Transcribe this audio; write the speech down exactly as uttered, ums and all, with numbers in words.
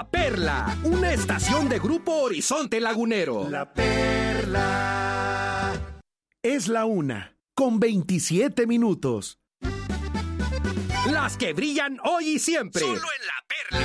La Perla, una estación de Grupo Horizonte Lagunero. La Perla. Es la una, con veintisiete minutos. Las que brillan hoy y siempre. Solo en La